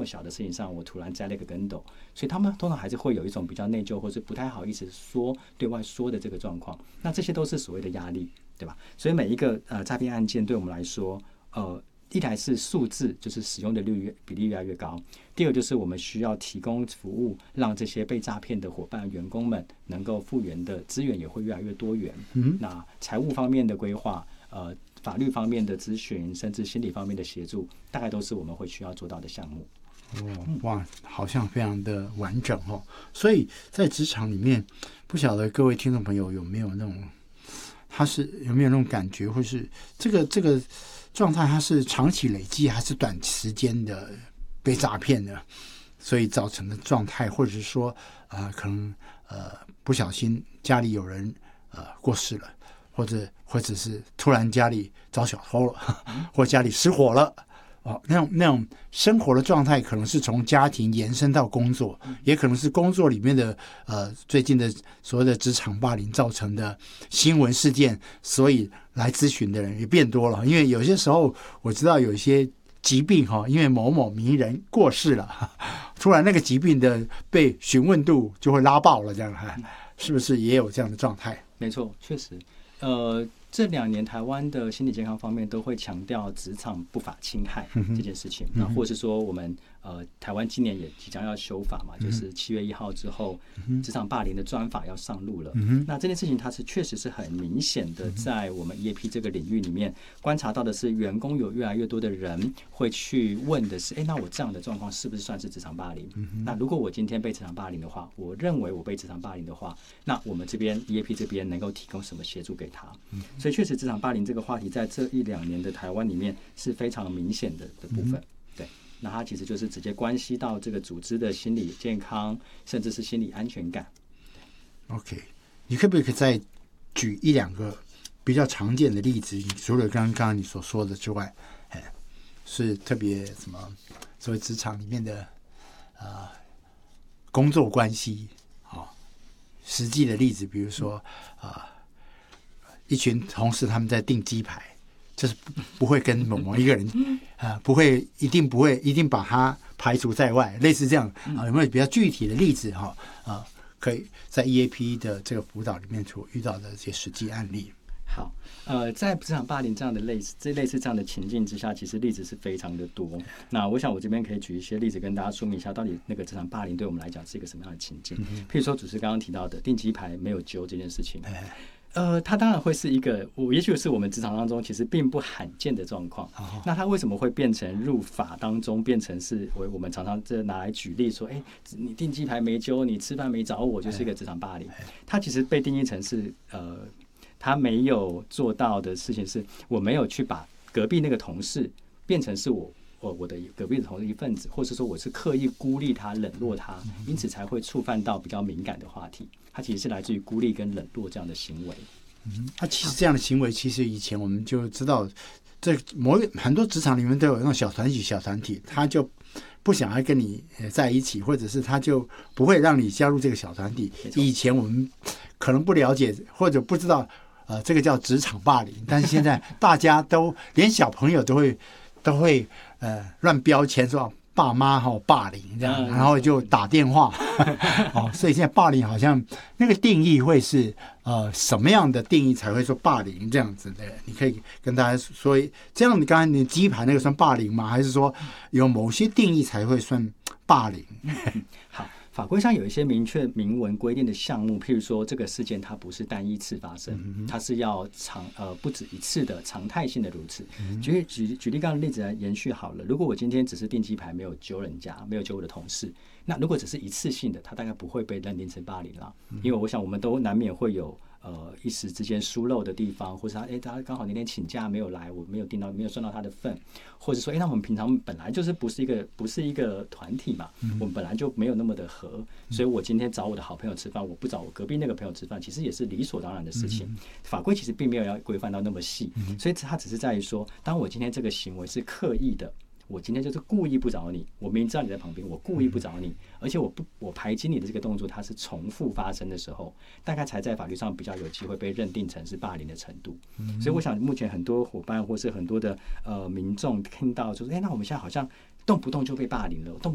小的事情上我突然栽了一个跟斗，所以他们通常还是会有一种比较内疚或是不太好意思对外说的这个状况。那这些都是所谓的压力，对吧？所以每一个诈骗案件对我们来说，一来是数字，就是使用的比例越来越高；第二就是我们需要提供服务，让这些被诈骗的伙伴、员工们能够复原的资源也会越来越多元。那财务方面的规划，法律方面的咨询，甚至心理方面的协助，大概都是我们会需要做到的项目。 哇，好像非常的完整哦。所以在职场里面，不晓得各位听众朋友有没有那种，有没有那种感觉，或是这个状态，它是长期累积还是短时间的被诈骗的，所以造成的状态，或者是说可能不小心家里有人过世了，或者是突然家里遭小偷了，或家里失火了。那种生活的状态可能是从家庭延伸到工作，也可能是工作里面的最近的所谓的职场霸凌造成的新闻事件，所以来咨询的人也变多了。因为有些时候我知道有一些疾病因为某某名人过世了，突然那个疾病的被询问度就会拉爆了，这样是不是也有这样的状态？ 没错，确实。这2年台湾的心理健康方面都会强调职场不法侵害这件事情，那或是说我们台湾今年也即将要修法嘛，就是7月1号之后，职场霸凌的专法要上路了。那这件事情它确实是很明显的，在我们 EAP 这个领域里面观察到的是，员工有越来越多的人会去问的是，那我这样的状况是不是算是职场霸凌？那如果我今天被职场霸凌的话，我认为我被职场霸凌的话，那我们这边 EAP 这边能够提供什么协助给他？所以确实职场霸凌这个话题在这1-2年的台湾里面是非常明显的部分。对，那它其实就是直接关系到这个组织的心理健康，甚至是心理安全感。 OK， 你可不可以再举1-2个比较常见的例子？除了刚刚你所说的之外，是特别什么所谓职场里面的工作关系，实际的例子，比如说一群同事他们在订鸡排，就是不会跟某一个人一定把他排除在外，类似这样有没有比较具体的例子可以在 EAP 的这个辅导里面所遇到的这些实际案例？ 好，在职场霸凌这样的类似这样的情境之下，其实例子是非常的多。那我想我这边可以举一些例子跟大家说明一下，到底那个职场霸凌对我们来讲是一个什么样的情境。譬如说主持刚刚提到的订鸡排没有揪这件事情，它当然会是一个，也许是我们职场当中其实并不罕见的状况。那它为什么会变成入法当中，变成是我们常常拿来举例说，你订鸡排没揪，你吃饭没找我，就是一个职场霸凌。它其实被定义成是他没有做到的事情是，我没有去把隔壁那个同事变成是我的隔壁的同事一份子，或者说我是刻意孤立他、冷落他，因此才会触犯到比较敏感的话题。它其实是来自于孤立跟冷落这样的行为。 其实这样的行为，其实以前我们就知道，很多职场里面都有那种小团体，他就不想要跟你在一起，或者是他就不会让你加入这个小团体。以前我们可能不了解或者不知道，这个叫职场霸凌，但是现在大家都连小朋友都会乱标签说爸妈霸凌这样，然后就打电话所以现在霸凌好像那个定义会是什么样的定义才会说霸凌这样子的？你可以跟大家说，这样你刚才你鸡排那个算霸凌吗？还是说有某些定义才会算霸凌？ 好。法规上有一些明确明文规定的项目，譬如说这个事件它不是单一次发生，它是要不止一次的常态性的如此。举例刚刚的例子来延续好了，如果我今天只是订鸡排没有揪人家，没有揪我的同事，那如果只是一次性的，它大概不会被认定成霸凌了，因为我想我们都难免会有一时之间疏漏的地方，或是他刚好那天请假没有来，我没有算到他的份，或者说那我们平常本来就是不是一个团体嘛，我们本来就没有那么的合，所以我今天找我的好朋友吃饭，我不找我隔壁那个朋友吃饭，其实也是理所当然的事情。法规其实并没有要规范到那么细，所以它只是在于说，当我今天这个行为是刻意的。我今天就是故意不找你，我明知道你在旁边，我故意不找你，而且我排挤你的这个动作它是重复发生的时候，大概才在法律上比较有机会被认定成是霸凌的程度。所以我想目前很多伙伴或是很多的民众听到就是那我们现在好像动不动就被霸凌了，